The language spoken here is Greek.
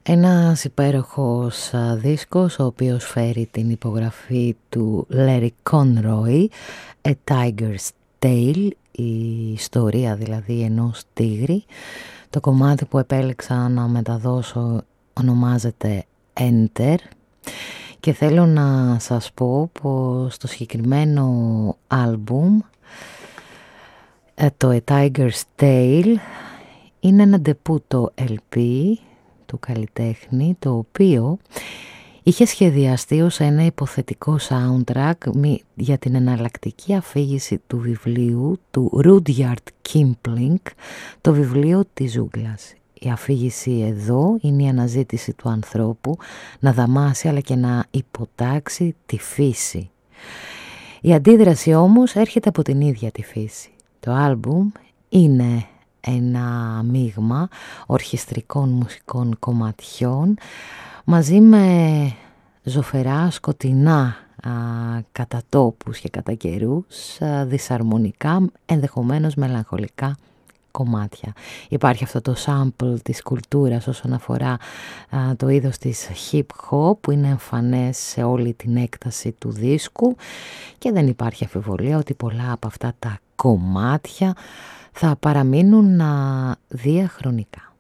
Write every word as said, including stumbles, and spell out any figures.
Ένας υπέροχος δίσκος ο οποίος φέρει την υπογραφή του Larry Conroy, A Tiger's Tale, η ιστορία δηλαδή ενός τίγρη. Το κομμάτι που επέλεξα να μεταδώσω ονομάζεται Enter και θέλω να σας πω πως το συγκεκριμένο άλμπουμ, το A Tiger's Tale, είναι ένα ντεπούτο ελ πι του καλλιτέχνη, το οποίο είχε σχεδιαστεί ως ένα υποθετικό soundtrack για την εναλλακτική αφήγηση του βιβλίου του Rudyard Kipling, το βιβλίο της ζούγκλας. Η αφήγηση εδώ είναι η αναζήτηση του ανθρώπου να δαμάσει αλλά και να υποτάξει τη φύση. Η αντίδραση όμως έρχεται από την ίδια τη φύση. Το άλμπουμ είναι ένα μείγμα ορχιστρικών μουσικών κομματιών μαζί με ζωφερά, σκοτεινά α, κατά τόπους και κατά καιρούς, α, δυσαρμονικά, ενδεχομένως μελαγχολικά κομμάτια. Υπάρχει αυτό το sample της κουλτούρας όσον αφορά α, το είδος της hip hop που είναι εμφανές σε όλη την έκταση του δίσκου και δεν υπάρχει αμφιβολία ότι πολλά από αυτά τα κομμάτια θα παραμείνουν α, διαχρονικά.